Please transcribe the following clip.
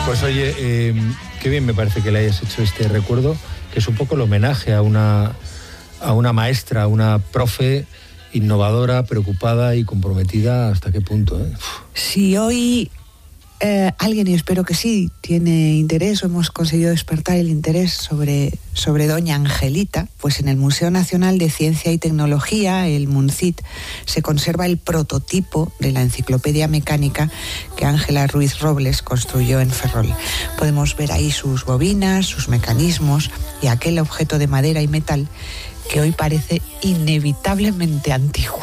Pues oye, qué bien me parece que le hayas hecho este recuerdo, que es un poco el homenaje a una maestra, a una profe innovadora, preocupada y comprometida. ¿Hasta qué punto? Si hoy alguien, y espero que sí, tiene interés o hemos conseguido despertar el interés sobre doña Angelita, pues en el Museo Nacional de Ciencia y Tecnología, el MUNCIT, se conserva el prototipo de la enciclopedia mecánica que Ángela Ruiz Robles construyó en Ferrol. Podemos ver ahí sus bobinas, sus mecanismos y aquel objeto de madera y metal que hoy parece inevitablemente antiguo.